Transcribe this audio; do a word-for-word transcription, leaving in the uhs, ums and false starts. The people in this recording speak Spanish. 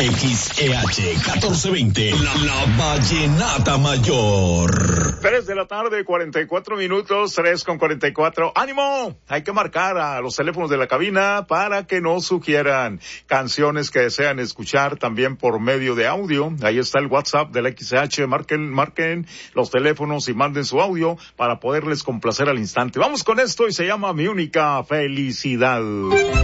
X E H catorce veinte, la, la Vallenata Mayor. Tres de la tarde, cuarenta y cuatro minutos, tres con cuarenta y cuatro. ¡Ánimo! Hay que marcar a los teléfonos de la cabina para que nos sugieran canciones que desean escuchar también por medio de audio. Ahí está el WhatsApp del X E H. Marquen, marquen los teléfonos y manden su audio para poderles complacer al instante. Vamos con esto y se llama Mi Única Felicidad.